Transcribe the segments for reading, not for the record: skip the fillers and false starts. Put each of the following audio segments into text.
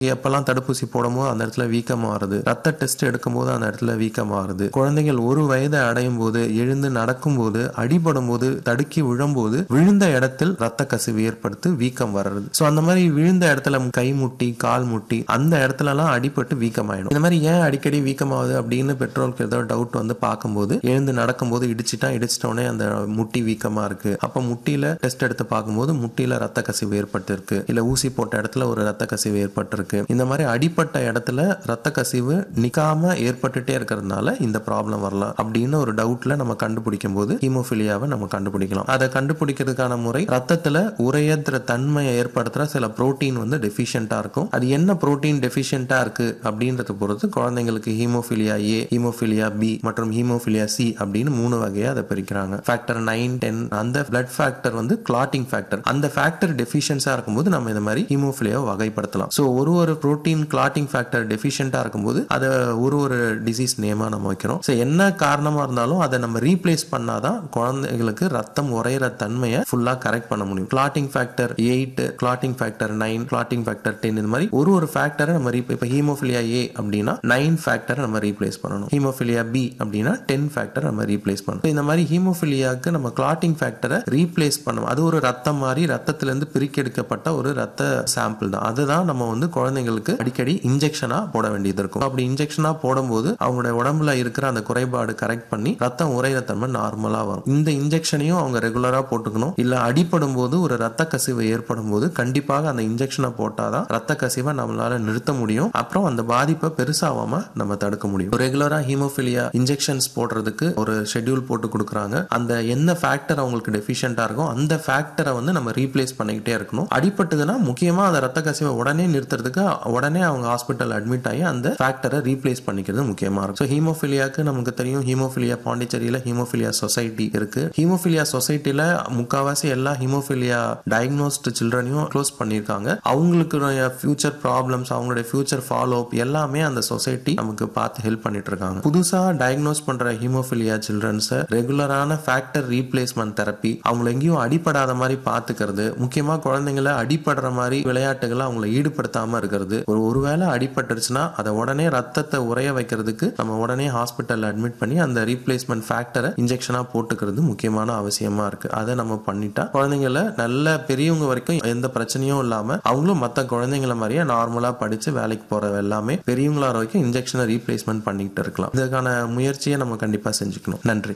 எப்பெல்லாம் தடுப்பூசி போடும்போது அந்த இடத்துல வீக்கம் ஆறுது, ரத்த டெஸ்ட் எடுக்கும் போது அந்த இடத்துல வீக்கம் ஆறுது, குழந்தைகள் 1 வயதை அடையும் போது எழுந்து நடக்கும் போது அடிபடும் போது தடுக்கி விழும்போது விழுந்த இடத்தில் ரத்த கசிவு ஏற்படுத்து வீக்கம் வர்றது. சோ அந்த மாதிரி விழுந்த இடத்துல கை முட்டி கால் முட்டி அந்த இடத்துல எல்லாம் அடிபட்டு வீக்கம் ஆயிடும். இந்த மாதிரி ஏன் அடிக்கடி வீக்கம் ஆகுது அப்படின்னு பெற்றோருக்கு ஏதோ டவுட் வந்து பார்க்கும்போது எழுந்து நடக்கும் போது இடிச்சிட்டோடனே அந்த முட்டி வீக்கமா இருக்கு, அப்ப முட்டியில டெஸ்ட் எடுத்து பார்க்கும்போது முட்டியில ரத்த கசிவு ஏற்பட்டு இருக்கு, இல்ல ஊசி போட்ட இடத்துல ஒரு ரத்த கசிவு ஏற்பட்டு இருக்கு. இந்த மாதிரி அடிப்பட்ட இடத்துல ரத்த கசிவு நிக்காம ஏற்பட்டுட்டே இருக்கிறதுனால இந்த ப்ராப்ளம் வரலாம் அப்படின்னு ஒரு டவுட்ல நம்ம கண்டுபிடிக்கும் போது ஹீமோஃபிலியாவை நம்ம கண்டுபிடிக்கலாம். அதை கண்டுபிடிக்கிறதுக்கான முறை ரத்தத்துல உரையற்ற தன்மையை ஏற்படுத்துற சில புரோட்டீன் வந்து டெஃபிஷியன்டா இருக்கும். அது என்ன புரோட்டீன் டெஃபிஷியன்டா இருக்கு அப்படின்றத பொறுத்து குழந்தைங்களுக்கு ஹீமோஃபிலியா ஏ, ஹீமோஃபிலியா பி மற்றும் ஹீமோஃபிலியா சி அப்படின்னு 3 வகையா அதை பிரிக்கிறாங்க. ஃபேக்டர் 9, 10 அந்த பிளட் ஃபேக்டர் வந்து கிளாட்டிங் ஃபேக்டர், அந்த ஃபேக்டர் டெஃபிஷியன்ஸா இருக்கும்போது நம்ம இந்த மாதிரி ஹீமோஃபிலியாவை வகைப்படுத்தலாம். சோ ஒரு புரோட்டீன் கிளாட்டிங் ஃபேக்டர் டெஃபிஷியன்டா இருக்கும்போது அதை ஒரு டிசீஸ் நேமா நம்ம வைக்கிறோம். சோ என்ன காரணமா இருந்தாலும் அதை நம்ம ரீப்ளேஸ் பண்ணாதான் குழந்தைகளுக்கு ரத்தம் உறையிற தன்மையை ஃபுல்லா கரெக்ட் பண்ண முடியும். Clotting factor 8, clotting factor 9, clotting factor 10 இந்த மாதிரி ஒரு ஃபேக்டரை நம்ம இப்ப ஹீமோஃபிலியா ஏ அப்படின்னா 9 ஃபேக்டரை நம்ம ரீப்ளேஸ் பண்ணணும், ஹீமோஃபிலியா பி அப்படின்னா 10 ஃபேக்டர் நம்ம ரீப்ளேஸ் பண்ணணும். இந்த மாதிரி ஹீமோஃபிலியாக்கு நம்ம கிளாட்டிங் ஃபேக்டரை ரீப்ளேஸ் பண்ணணும். அது ஒரு ரத்தம் மாதிரி ரத்தத்திலிருந்து பிரிக்கெடுக்கப்பட்ட ஒரு ரத்த சாம்பிள் தான். அதுதான் நம்ம வந்து குழந்தைங்களுக்கு அடிக்கடி இன்ஜெக்ஷனா போட வேண்டியது இருக்கும். அப்படி இன்ஜெக்ஷனா போடும்போது அவங்களுடைய உடம்புல இருக்கிற அந்த குறைபாடு கரெக்ட் பண்ணி ரத்தம் உறையிற தன்மை நார்மலா வரும். இந்த இன்ஜெக்ஷனையும் அவங்க ரெகுலரா போட்டுக்கணும். இல்ல அடிபடும் போது ஒரு ரத்த கசிவு ஏற்படும் போது கண்டிப்பாக அந்த இன்ஜெக்ஷனை போட்டாதான் ரத்த கசிவை நம்மளால நிறுத்த முடியும். அப்புறம் அந்த பாதிப்பை பெருசாவாம நம்ம தடுக்க முடியும். ரெகுலரா ஹீமோஃபிலியா இன்ஜெக்ஷன்ஸ் போடுறதுக்கு ஒரு ஷெட்யூல் போட்டு கொடுக்குறாங்க. அந்த என்ன ஃபேக்டர் அவங்களுக்கு டெஃபிஷியன்டா இருக்கும் அந்த ஃபேக்டரை வந்து நம்ம ரீப்ளேஸ் பண்ணிக்கிட்டே இருக்கணும். அடிபட்டதுன்னா முக்கியமா அந்த ரத்த கசிவை உடனே நிறுத்துறதுக்கு உடனே அவங்க ஹாஸ்பிட்டல் அட்மிட் ஆகி அந்த ஃபேக்டரை ரீப்ளேஸ் பண்ணிக்கிறது முக்கியமா இருக்கும். ஹீமோஃபிலியாக்கு நமக்கு தெரியும், ஹீமோஃபிலியா பாண்டிச்சேரியில ஹீமோஃபிலியா சொசைட்டி இருக்கு. ஹீமோஃபிலியா சொசைட்டில முக்காவாசி எல்லா ஹீமோஃபிலியா டயக்னோஸ்டு சில்ட்ரனையும் க்ளோஸ் பண்ணிருக்காங்க. அவங்களுக்கு ஃபியூச்சர் ப்ராப்ளம்ஸ், அவங்களுடைய ஃபியூச்சர் ஃபாலோ அப் எல்லாமே அந்த சொசைட்டி நமக்கு பார்த்து ஹெல்ப் பண்ணிட்டு இருக்காங்க. புதுசா டயக்னோஸ் பண்ற haemophilia children's ரெகுலரான factor replacement therapy, அவங்களை எங்கேயும் அடிபடாத மாதிரி பாத்துக்கிறது, முக்கியமா குழந்தைங்களை அடிபடுற மாதிரி விளையாட்டுகளை அவங்களை ஈடுபடுத்தாம இருக்கிறது. ஒருவேளை அடிபட்டுருச்சுன்னா அதை உடனே ரத்தத்தை உறைய வைக்கிறதுக்கு நம்ம உடனே ஹாஸ்பிட்டல் அட்மிட் பண்ணி அந்த ரீப்ளேஸ்மெண்ட் ஃபேக்டரை இன்ஜெக்ஷனா போட்டுக்கிறது முக்கியமான அவசியமா இருக்கு. அதை நம்ம பண்ணிட்டா குழந்தைங்களை நல்ல பெரியவங்க வரைக்கும் எந்த பிரச்சனையும் இல்லாம அவங்களும் மற்ற குழந்தைங்கள மாதிரியே நார்மலா படிச்சு வேலைக்கு போற எல்லாமே பெரியவங்களா வரைக்கும் இன்ஜெக்ஷனை ரீப்ளேஸ்மெண்ட் பண்ணிட்டு இருக்கலாம். இதுக்கான முயற்சியை நம்ம கண்டிப்பா செஞ்சுக்கணும். நன்றி.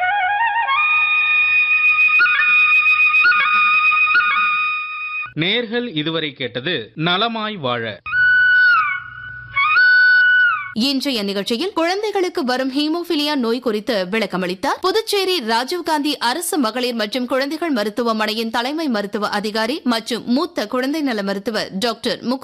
நேர்கள் இதுவரை கேட்டது நலமாய் வாழ. இன்றைய நிகழ்ச்சியில் குழந்தைகளுக்கு வரும் ஹீமோபிலியா நோய் குறித்து விளக்கமளித்தார் புதுச்சேரி ராஜீவ்காந்தி அரசு மகளிர் மற்றும் குழந்தைகள் மருத்துவமனையின் தலைமை மருத்துவ அதிகாரி மற்றும் மூத்த குழந்தை நல மருத்துவர் டாக்டர் முகுந்த்